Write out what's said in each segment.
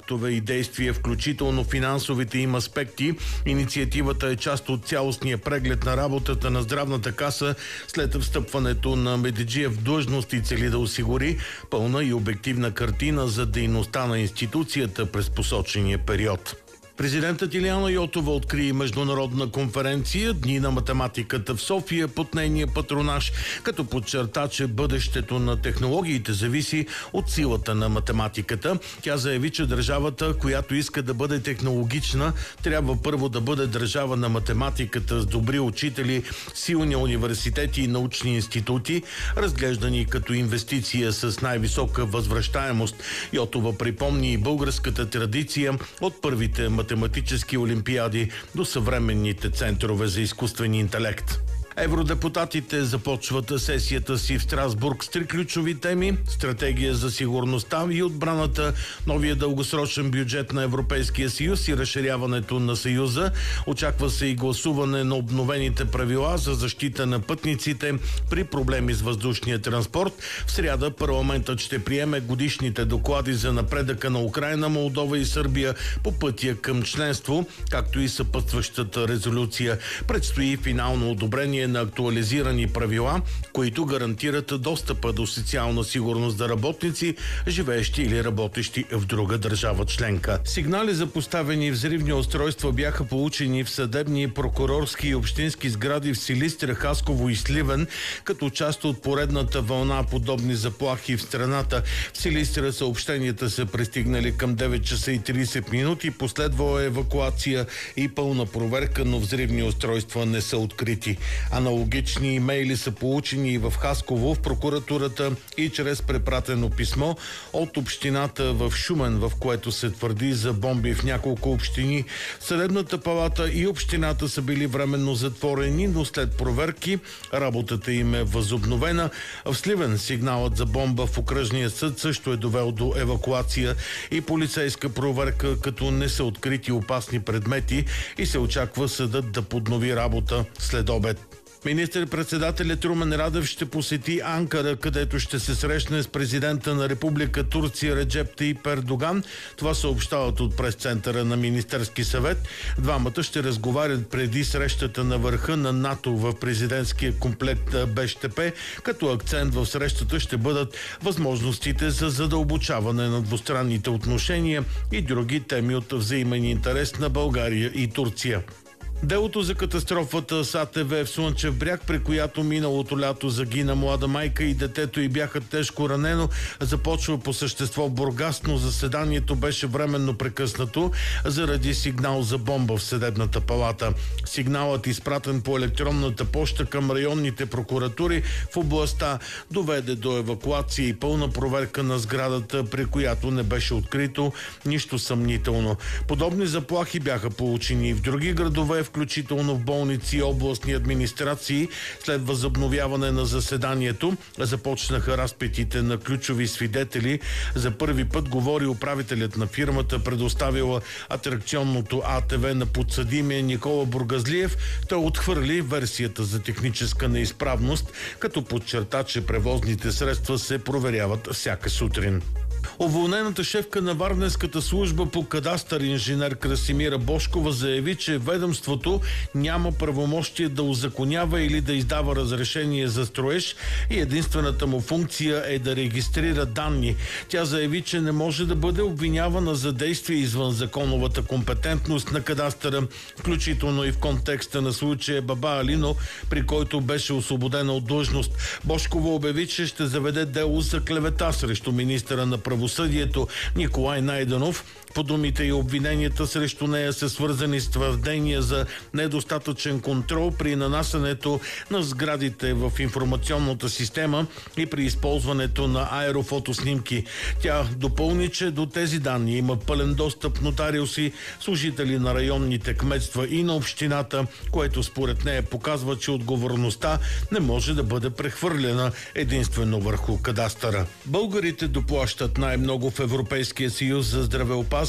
актове и действия, включително финансовите им аспекти. Инициативата е част от цялостния преглед на работата на Здравната каса след встъпването на Медеджиев в длъжност и цели да осигури пълна и обективна картина за дейността на институцията през посочения период. Президентът Илияна Йотова откри международна конференция «Дни на математиката» в София под нейния патронаж, като подчерта, че бъдещето на технологиите зависи от силата на математиката. Тя заяви, че държавата, която иска да бъде технологична, трябва първо да бъде държава на математиката с добри учители, силни университети и научни институти, разглеждани като инвестиция с най-висока възвръщаемост. Йотова припомни и българската традиция от първите математически олимпиади до съвременните центрове за изкуствен интелект. Евродепутатите започват сесията си в Страсбург с 3 ключови теми: стратегия за сигурността и отбраната, новия дългосрочен бюджет на Европейския съюз и разширяването на Съюза. Очаква се и гласуване на обновените правила за защита на пътниците при проблеми с въздушния транспорт. В сряда парламентът ще приеме годишните доклади за напредъка на Украйна, Молдова и Сърбия по пътя към членство, както и съпътстващата резолюция. Предстои финално одобрение на актуализирани правила, които гарантират достъпа до социална сигурност за работници, живеещи или работещи в друга държава членка. Сигнали за поставени взривни устройства бяха получени в съдебни, прокурорски и общински сгради в Силистра, Хасково и Сливен, като част от поредната вълна подобни заплахи в страната. В Силистра съобщенията са пристигнали към 9 часа и 30 минути. Последвала евакуация и пълна проверка, но взривни устройства не са открити. Аналогични имейли са получени и в Хасково, в прокуратурата и чрез препратено писмо от общината в Шумен, в което се твърди за бомби в няколко общини. Съдебната палата и общината са били временно затворени, но след проверки работата им е възобновена. В Сливен сигналът за бомба в окръжния съд също е довел до евакуация и полицейска проверка, като не са открити опасни предмети и се очаква съдът да поднови работа след обед. Министър-председателят Румен Радев ще посети Анкара, където ще се срещне с президента на Република Турция Реджеп Таип Ердоган. Това съобщават от пресцентъра на Министерски съвет. Двамата ще разговарят преди срещата на върха на НАТО в президентския комплект БЩП, като акцент в срещата ще бъдат възможностите за задълбочаване на двустранните отношения и други теми от взаимен интерес на България и Турция. Делото за катастрофата с АТВ в Слънчев бряг, при която миналото лято загина млада майка и детето й бяха тежко ранено, започва по същество в Бургас, но заседанието беше временно прекъснато заради сигнал за бомба в съдебната палата. Сигналът, изпратен по електронната поща към районните прокуратури в областта, доведе до евакуация и пълна проверка на сградата, при която не беше открито нищо съмнително. Подобни заплахи бяха получени и в други градове, включително в болници и областни администрации. След възобновяване на заседанието започнаха разпитите на ключови свидетели. За първи път говори управителят на фирмата, предоставила атракционното АТВ на подсъдимия Никола Бургазлиев. Той отхвърли версията за техническа неизправност, като подчерта, че превозните средства се проверяват всяка сутрин. Уволнената шефка на Варненската служба по кадастър инженер Красимира Бошкова заяви, че ведомството няма правомощие да узаконява или да издава разрешение за строеж и единствената му функция е да регистрира данни. Тя заяви, че не може да бъде обвинявана за действия извън законовата компетентност на кадастъра, включително и в контекста на случая Баба Алино, при който беше освободена от длъжност. Бошкова обяви, че ще заведе дело за клевета срещу министъра на правосъдието Николай Найденов. По думите и обвиненията срещу нея са свързани с твърдения за недостатъчен контрол при нанасянето на сградите в информационната система и при използването на аерофотоснимки. Тя допълни, че до тези данни има пълен достъп нотариуси, служители на районните кметства и на общината, което според нея показва, че отговорността не може да бъде прехвърлена единствено върху кадастъра. Българите доплащат най-много в Европейския съюз за здравеопазване,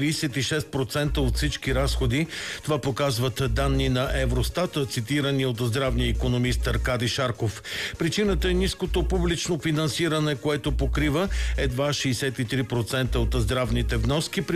36% от всички разходи. Това показват данни на Евростат, цитирани от здравния икономист Аркадий Шарков. Причината е ниското публично финансиране, което покрива едва 63% от здравните вноски,